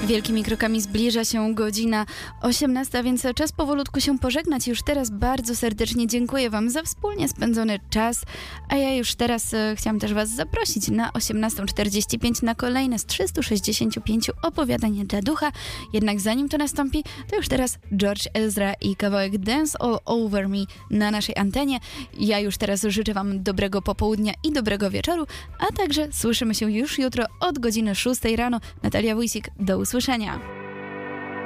Wielkimi krokami zbliża się godzina 18, więc czas powolutku się pożegnać. Już teraz bardzo serdecznie dziękuję Wam za wspólnie spędzony czas, a ja już teraz chciałam też Was zaprosić na 18:45 na kolejne z 365 opowiadań dla ducha. Jednak zanim to nastąpi, to już teraz George Ezra i kawałek Dance All Over Me na naszej antenie. Ja już teraz życzę Wam dobrego popołudnia i dobrego wieczoru, a także słyszymy się już jutro od godziny 6 rano. Natalia Wójcik, do usłyszenia.